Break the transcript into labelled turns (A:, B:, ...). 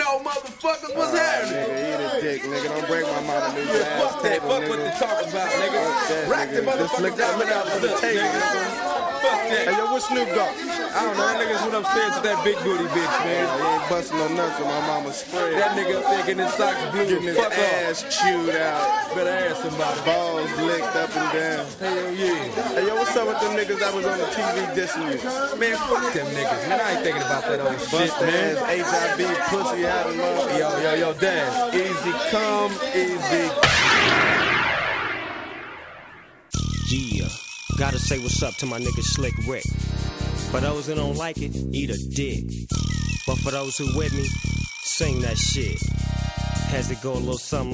A: y'all motherfuckers. What's happening?
B: Nigga, eat a dick, nigga. Don't break my mama new glass
A: Fuck that.
B: table,
A: Fuck
B: nigga.
A: what they talk about, nigga. Rack the motherfuckers down.
B: Look out for the table, nigga.
A: Fuck that.
B: Hey, yo, where Snoop Dogg?
A: I don't know. That niggas went upstairs with that big booty bitch, man.
B: He ain't busting no nuts with my mama's spread.
A: That nigga up there getting his socks blue.
B: Getting his
A: Fuck off.
B: ass chewed out.
A: Better ask somebody.
B: Balls licked up and down.
A: Hell yeah.
B: Hey, yo, what's up with them niggas that was on the TV dissing you?
A: Man, fuck them niggas, man. I ain't thinking about that old shit,
B: Bust
A: man.
B: ass, HIV, pussy out of love.
A: Yo, Dad. Easy come, easy.
C: Yeah, gotta say what's up to my nigga Slick Rick. For those who don't like it, eat a dick. But for those who with me, sing that shit. Has to go a little something